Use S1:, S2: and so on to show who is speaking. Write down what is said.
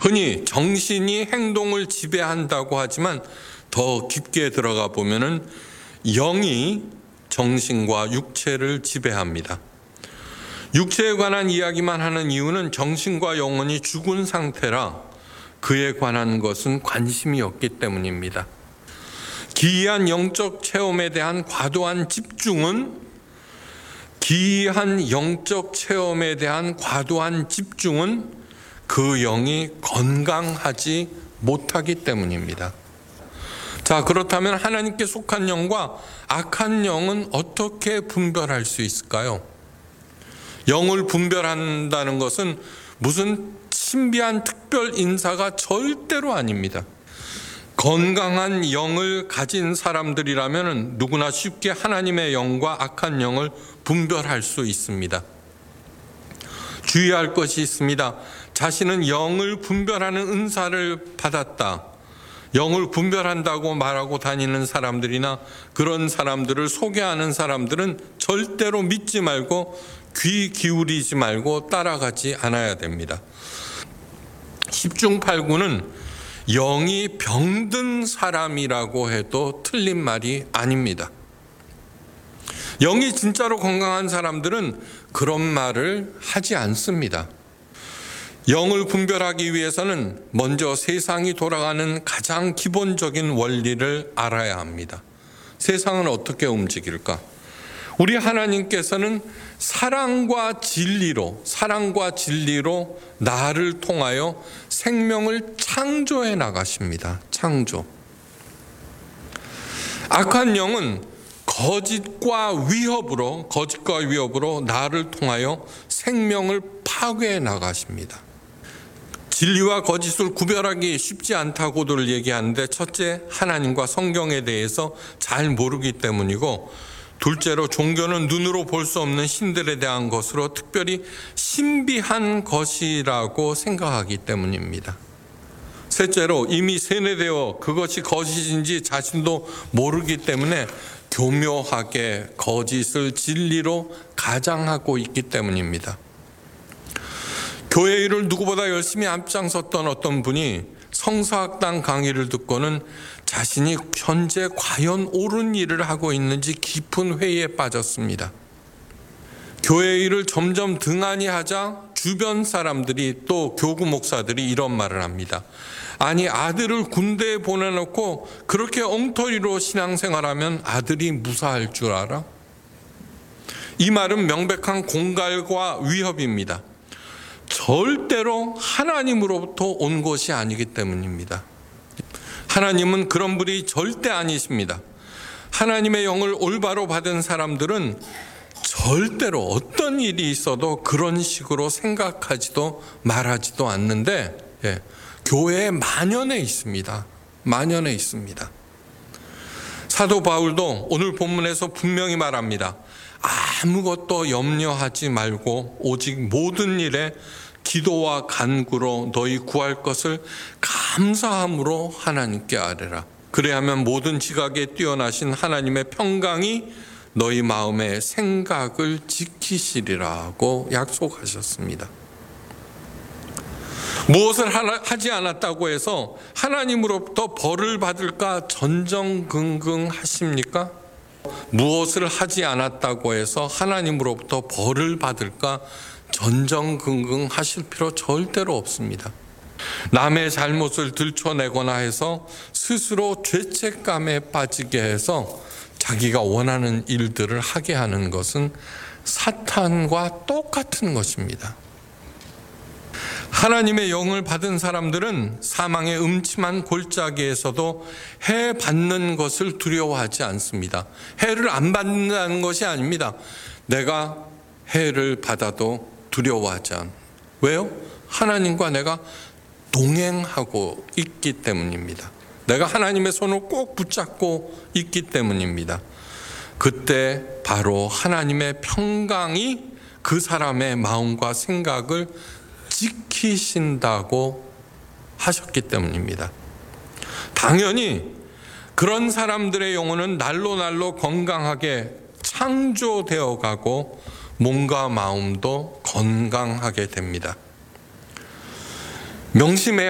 S1: 흔히 정신이 행동을 지배한다고 하지만 더 깊게 들어가 보면은 영이 정신과 육체를 지배합니다. 육체에 관한 이야기만 하는 이유는 정신과 영혼이 죽은 상태라 그에 관한 것은 관심이 없기 때문입니다. 기이한 영적 체험에 대한 과도한 집중은 그 영이 건강하지 못하기 때문입니다. 자, 그렇다면 하나님께 속한 영과 악한 영은 어떻게 분별할 수 있을까요? 영을 분별한다는 것은 무슨 신비한 특별 인사가 절대로 아닙니다. 건강한 영을 가진 사람들이라면 누구나 쉽게 하나님의 영과 악한 영을 분별할 수 있습니다. 주의할 것이 있습니다. 자신은 영을 분별하는 은사를 받았다. 영을 분별한다고 말하고 다니는 사람들이나 그런 사람들을 소개하는 사람들은 절대로 믿지 말고 귀 기울이지 말고 따라가지 않아야 됩니다. 10중 8구는 영이 병든 사람이라고 해도 틀린 말이 아닙니다. 영이 진짜로 건강한 사람들은 그런 말을 하지 않습니다. 영을 분별하기 위해서는 먼저 세상이 돌아가는 가장 기본적인 원리를 알아야 합니다. 세상은 어떻게 움직일까? 우리 하나님께서는 사랑과 진리로 나를 통하여 생명을 창조해 나가십니다. 창조. 악한 영은 거짓과 위협으로 나를 통하여 생명을 파괴해 나가십니다. 진리와 거짓을 구별하기 쉽지 않다고들 얘기하는데 첫째, 하나님과 성경에 대해서 잘 모르기 때문이고, 둘째로 종교는 눈으로 볼 수 없는 신들에 대한 것으로 특별히 신비한 것이라고 생각하기 때문입니다. 셋째로 이미 세뇌되어 그것이 거짓인지 자신도 모르기 때문에 교묘하게 거짓을 진리로 가장하고 있기 때문입니다. 교회 일을 누구보다 열심히 앞장섰던 어떤 분이 성서학당 강의를 듣고는 자신이 현재 과연 옳은 일을 하고 있는지 깊은 회의에 빠졌습니다. 교회 일을 점점 등한히 하자 주변 사람들이 또 교구 목사들이 이런 말을 합니다. 아니, 아들을 군대에 보내놓고 그렇게 엉터리로 신앙생활하면 아들이 무사할 줄 알아? 이 말은 명백한 공갈과 위협입니다. 절대로 하나님으로부터 온 것이 아니기 때문입니다. 하나님은 그런 분이 절대 아니십니다. 하나님의 영을 올바로 받은 사람들은 절대로 어떤 일이 있어도 그런 식으로 생각하지도 말하지도 않는데, 교회에 만연해 있습니다. 만연해 있습니다. 사도 바울도 오늘 본문에서 분명히 말합니다. 아무것도 염려하지 말고 오직 모든 일에 기도와 간구로 너희 구할 것을 감사함으로 하나님께 아뢰라. 그래야면 모든 지각에 뛰어나신 하나님의 평강이 너희 마음의 생각을 지키시리라고 약속하셨습니다. 무엇을 하지 않았다고 해서 하나님으로부터 벌을 받을까 전전긍긍 하십니까? 무엇을 하지 않았다고 해서 하나님으로부터 벌을 받을까 전전긍긍 하실 필요 절대로 없습니다. 남의 잘못을 들춰내거나 해서 스스로 죄책감에 빠지게 해서 자기가 원하는 일들을 하게 하는 것은 사탄과 똑같은 것입니다. 하나님의 영을 받은 사람들은 사망의 음침한 골짜기에서도 해 받는 것을 두려워하지 않습니다. 해를 안 받는다는 것이 아닙니다. 내가 해를 받아도 두려워하지 않아요. 왜요? 하나님과 내가 동행하고 있기 때문입니다. 내가 하나님의 손을 꼭 붙잡고 있기 때문입니다. 그때 바로 하나님의 평강이 그 사람의 마음과 생각을 지키신다고 하셨기 때문입니다. 당연히 그런 사람들의 영혼은 날로 건강하게 창조되어 가고 몸과 마음도 건강하게 됩니다. 명심해야